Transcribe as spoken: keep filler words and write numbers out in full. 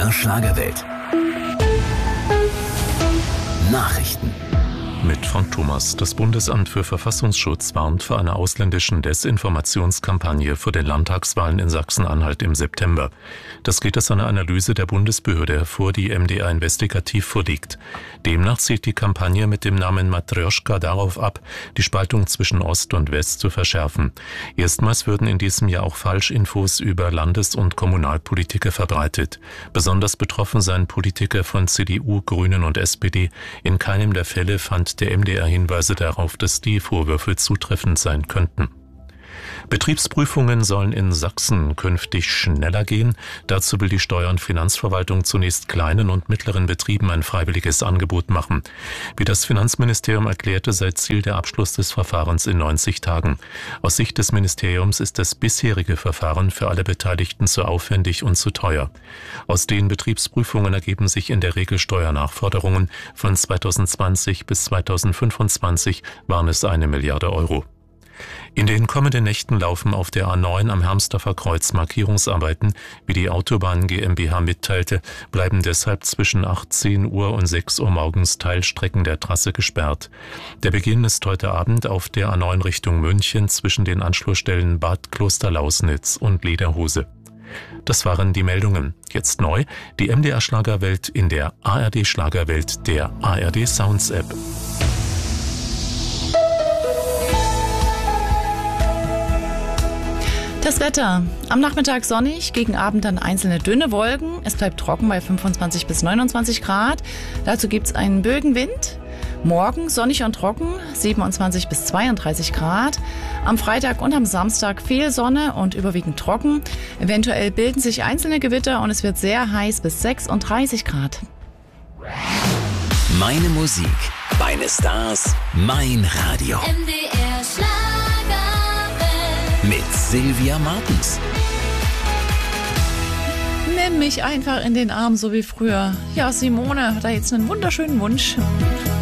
R Schlagerwelt. Nachrichten. Mit Frank Thomas. Das Bundesamt für Verfassungsschutz warnt vor einer ausländischen Desinformationskampagne vor den Landtagswahlen in Sachsen-Anhalt im September. Das geht aus einer Analyse der Bundesbehörde hervor, die M D R investigativ vorliegt. Demnach zielt die Kampagne mit dem Namen Matrjoschka darauf ab, die Spaltung zwischen Ost und West zu verschärfen. Erstmals würden in diesem Jahr auch Falschinfos über Landes- und Kommunalpolitiker verbreitet. Besonders betroffen seien Politiker von C D U, Grünen und S P D. In keinem der Fälle fand der M D R Hinweise darauf, dass die Vorwürfe zutreffend sein könnten. Betriebsprüfungen sollen in Sachsen künftig schneller gehen. Dazu will die Steuer- und Finanzverwaltung zunächst kleinen und mittleren Betrieben ein freiwilliges Angebot machen. Wie das Finanzministerium erklärte, sei Ziel der Abschluss des Verfahrens in neunzig Tagen. Aus Sicht des Ministeriums ist das bisherige Verfahren für alle Beteiligten zu aufwendig und zu teuer. Aus den Betriebsprüfungen ergeben sich in der Regel Steuernachforderungen. Von zweitausendzwanzig bis zweitausendfünfundzwanzig waren es eine Milliarde Euro. In den kommenden Nächten laufen auf der A neun am Hermsdorfer Kreuz Markierungsarbeiten. Wie die Autobahn GmbH mitteilte, bleiben deshalb zwischen achtzehn Uhr und sechs Uhr morgens Teilstrecken der Trasse gesperrt. Der Beginn ist heute Abend auf der A neun Richtung München zwischen den Anschlussstellen Bad Klosterlausnitz und Lederhose. Das waren die Meldungen. Jetzt neu, die M D R Schlagerwelt in der A R D Schlagerwelt der A R D Sounds App. Das Wetter. Am Nachmittag sonnig, gegen Abend dann einzelne dünne Wolken. Es bleibt trocken bei fünfundzwanzig bis neunundzwanzig Grad. Dazu gibt es einen Bögenwind. Morgen sonnig und trocken, siebenundzwanzig bis zweiunddreißig Grad. Am Freitag und am Samstag viel Sonne und überwiegend trocken. Eventuell bilden sich einzelne Gewitter und es wird sehr heiß bis sechsunddreißig Grad. Meine Musik, meine Stars, mein Radio. M D R Schlagerwelt. Mit Sylvia Martens. Nimm mich einfach in den Arm, so wie früher. Ja, Simone hat da jetzt einen wunderschönen Wunsch.